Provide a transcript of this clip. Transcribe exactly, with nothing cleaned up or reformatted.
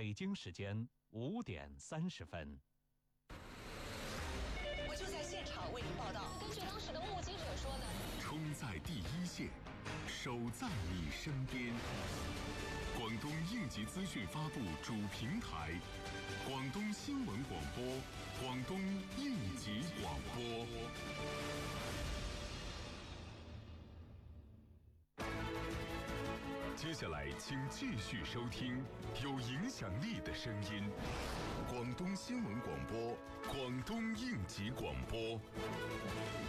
北京时间五点三十分。 我就在现场为您报道。 根据当时的目击者说呢， 冲在第一线，守在你身边。广东应急资讯发布主平台，广东新闻广播，广东应急广播。接下来，请继续收听有影响力的声音——广东新闻广播，广东应急广播。